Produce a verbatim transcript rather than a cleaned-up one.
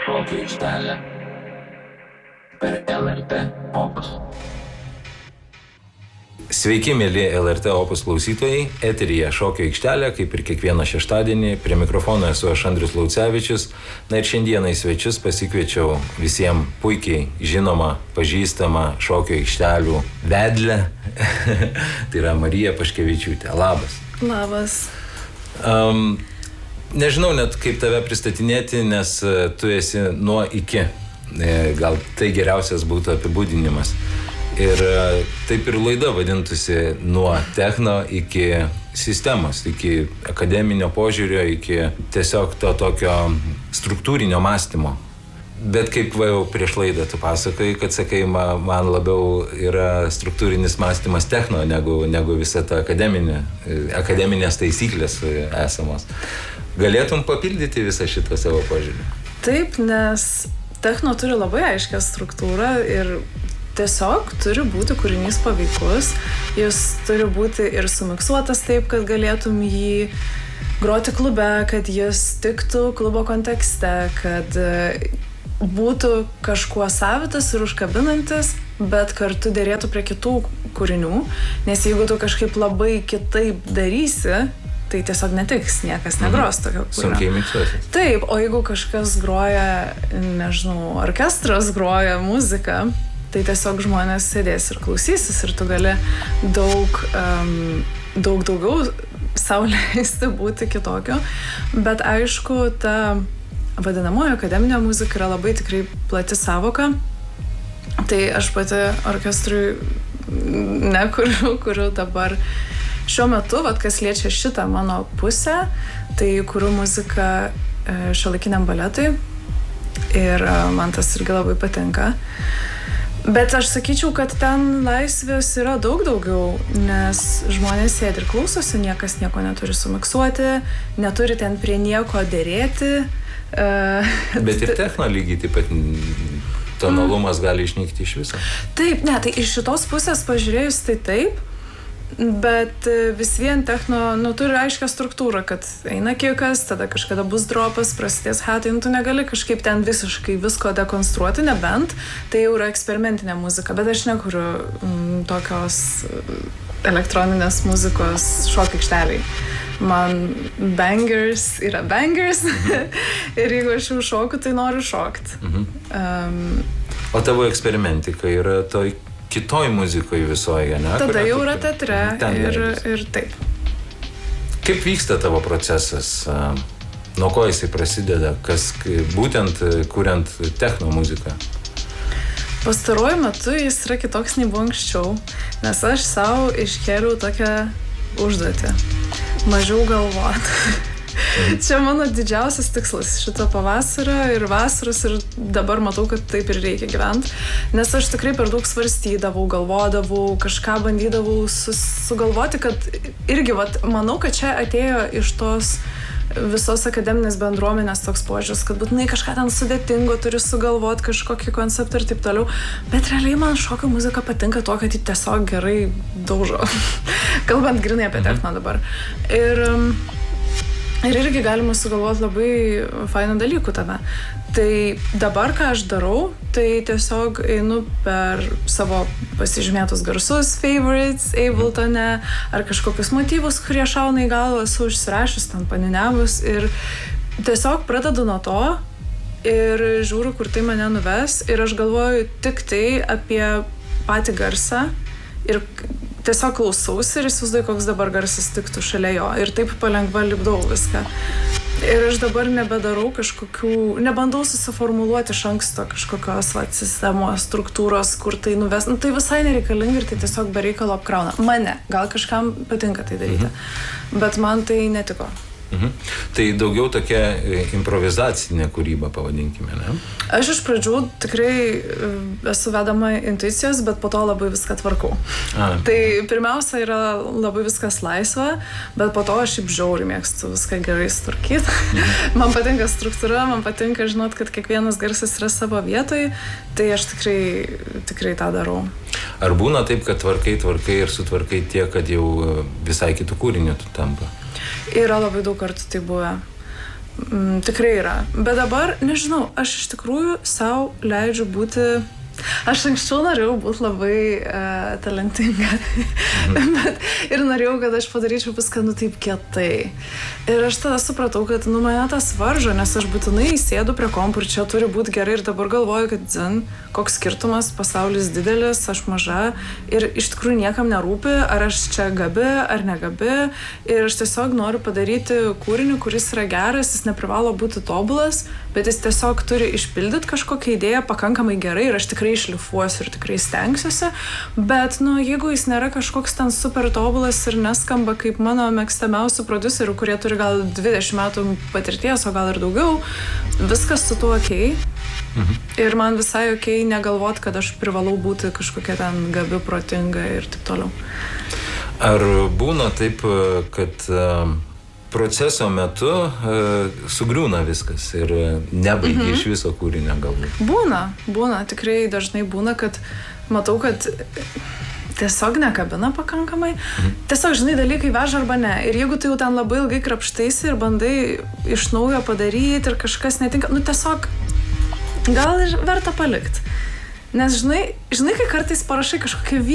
Šokių aikštelė per L R T Opus. Sveiki, mėly L R T Opus klausytojai. Eteryje Šokių aikštelė, kaip ir kiekvieną šeštadienį. Prie mikrofono esu aš Andrius Laucevičius. Na ir šiandieną į svečius pasikviečiau visiems puikiai žinomą, pažįstamą Šokių aikštelių vedlę. Tai yra Marija Paškevičiūtė. Labas. Labas. Um, nežinau net kaip tave pristatinėti, nes tu esi nuo iki. Gal tai geriausias būtų apibūdinimas. Ir taip ir laida vadintųsi nuo techno iki sistemos, iki akademinio požiūrio, iki tiesiog to tokio struktūrinio mąstymo. Bet kaip va jau prieš laidą tu pasakai, kad sakai, man labiau yra struktūrinis mąstymas techno negu, negu visa ta akademinė, akademinės taisyklės esamos. Galėtum papildyti visą šitą savo požiūrį? Taip, nes techno turi labai aiškę struktūrą ir tiesiog turi būti kūrinys paveikus, jis turi būti ir sumiksuotas taip, kad galėtum jį groti klube, kad jis tiktų klubo kontekste, kad būtų kažkuo savitas ir užkabinantis, bet kartu dėrėtų prie kitų kūrinių, nes jeigu tu kažkaip labai kitaip darysi, tai tiesiog netiks, niekas negros tokio kūrinio. Sunkiai miksuosis. Taip, o jeigu kažkas groja, nežinau, orkestras groja muziką, tai tiesiog žmonės sėdės ir klausysis ir tu gali daug, um, daug daugiau sau leisti būti kitokio. Bet aišku, ta vadinamoji akademinė muzika yra labai tikrai plati savoka. Tai aš pati orkestrui nekuriu, kuriu dabar šiuo metu, vat, kas liečia šitą mano pusę, tai kuriu muziką šiuolaikiniam baletui ir man tas irgi labai patinka. Bet aš sakyčiau, kad ten laisvės yra daug daugiau, nes žmonės sėdi ir klausosi, niekas nieko neturi sumiksuoti, neturi ten prie nieko dėrėti. Bet ir techno lygiai taip pat tonalumas mm. gali išnykti iš viso. Taip, ne, tai iš šitos pusės pažiūrėjus tai taip, bet vis vien techno, nu, turi aiškę struktūrą, kad eina kikas, tada kažkada bus dropas, prasidės hatai, nu, tu negali kažkaip ten visiškai visko dekonstruoti, nebent tai jau yra eksperimentinė muzika, bet aš nekuriu mm, tokios elektroninės muzikos šokių aikšteliai. Man bangers yra bangers ir jeigu aš jau šoku, tai noriu šokti. Mhm. Um, o tavo eksperimentika yra toj kitoj muzikoje visoje, ne? Tada jau yra teatre ir, ir taip. Kaip vyksta tavo procesas? Nuo ko jisai prasideda? Kas būtent kuriant techno muziką? Pastaruoju metu jis yra kitoks nei buvo anksčiau, nes aš savo iškėliau tokią užduotį. Mažiau galvot. Čia mano didžiausias tikslas šito pavasario ir vasaros ir dabar matau, kad taip ir reikia gyventi, nes aš tikrai per daug svarstydavau, galvodavau, kažką bandydavau sus, sugalvoti, kad irgi, vat, manau, kad čia atėjo iš tos visos akademinės bendruomenės toks požiūris, kad būtinai kažką ten sudėtingo turi sugalvoti, kažkokį konceptą ir taip toliau, bet realiai man šokio muzika patinka to, kad ji tiesiog gerai daužo, kalbant grinai apie techno dabar. Ir Ir irgi galima sugalvoti labai fainą dalykų tame. Tai dabar, ką aš darau, tai tiesiog einu per savo pasižymėtus garsus, favorites, Abletone, ar kažkokius motyvus, kurie šauna į galvą, esu užsirašius, ten paniuniavus ir tiesiog pradedu nuo to ir žiūriu, kur tai mane nuves ir aš galvoju tik tai apie patį garsą ir tiesiog klausausi ir įsivaizduoju, koks dabar garsas tiktų šalia jo. Ir taip palengva lipdau viską. Ir aš dabar nebedarau kažkokių, nebandau susiformuluoti iš anksto kažkokios va, sistemos, struktūros, kur tai nuves. Nu, tai visai nereikalinga ir tai tiesiog be reikalo apkrauna. Mane, gal kažkam patinka tai daryti, mhm. bet man tai netiko. Mhm. Tai daugiau tokia improvizacinė kūryba, pavadinkime, ne? Aš iš pradžių tikrai esu vedama intuicijos, bet po to labai viską tvarkau. A. Tai pirmiausia yra labai viskas laisva, bet po to aš šiaip žiauriai mėgstu viską gerai sutvarkyti. Mhm. Man patinka struktūra, man patinka žinot, kad kiekvienas garsas yra savo vietoj, tai aš tikrai, tikrai tą darau. Ar būna taip, kad tvarkai, tvarkai ir sutvarkai tiek, kad jau visai kitų kūrinių tu tampa? Yra labai daug kartų tai buvę. mm, tikrai yra. Bet dabar, nežinau, aš iš tikrųjų savo leidžiu būti... Aš anksčiau norėjau būti labai uh, talentinga, bet ir norėjau, kad aš padaryčiau viską, nu, taip kietai. Ir aš tada supratau, kad, nu, mane tas varžo, nes aš būtinai sėdu prie kompų ir čia turi būti gerai ir dabar galvoju, kad, zin, koks skirtumas, pasaulis didelis, aš maža ir iš tikrųjų niekam nerūpi, ar aš čia gabi, ar negabi. Ir aš tiesiog noriu padaryti kūrinį, kuris yra geras, jis neprivalo būti tobulas, bet jis tiesiog turi išpildyti kažkokią idėją pakankamai gerai ir aš tikrai išlifuosiu ir tikrai stengsiuosi, bet, nu, jeigu jis nėra kažkoks ten super tobulas ir neskamba kaip mano mėgstamiausių prodiuserių, kurie turi gal dvidešimt metų patirties, o gal ir daugiau, viskas su tuo okei. Mhm. Ir man visai okei negalvot, kad aš privalau būti kažkokia ten gabi, protinga ir taip toliau. Ar būna taip, kad proceso metu uh, sugriūna viskas ir nebaigi mhm. iš viso kūrinio galbūt? Būna, būna, tikrai dažnai būna, kad matau, kad tiesiog nekabina pakankamai. Mhm. Tiesiog, žinai, dalykai veža arba ne. Ir jeigu tu jau ten labai ilgai krapštaisi ir bandai iš naujo padaryti ir kažkas netinka, nu tiesiog gal ir verta palikti. Nes, žinai, žinai, kai kartais parašai kažkokią